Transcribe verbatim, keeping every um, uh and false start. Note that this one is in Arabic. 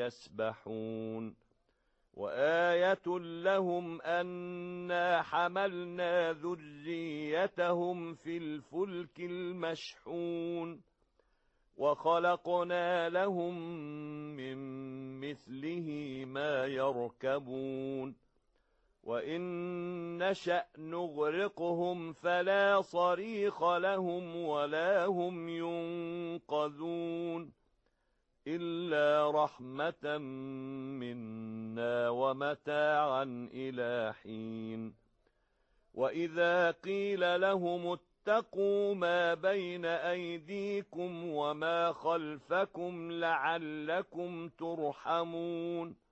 يسبحون وآية لهم أنا حملنا ذريتهم في الفلك المشحون وخلقنا لهم من مثله ما يركبون وإن نشأ نغرقهم فلا صريخ لهم ولا هم ينقذون إلا رحمة منا ومتاعا إلى حين وإذا قيل لهم اتقوا ما بين أيديكم وما خلفكم لعلكم ترحمون